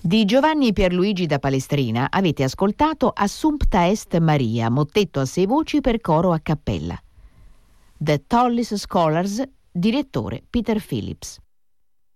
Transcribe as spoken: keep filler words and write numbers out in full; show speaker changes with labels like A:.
A: Di Giovanni Pierluigi da Palestrina avete ascoltato Assumpta est Maria, mottetto a sei voci per coro a cappella. The Tallis Scholars, direttore Peter Phillips.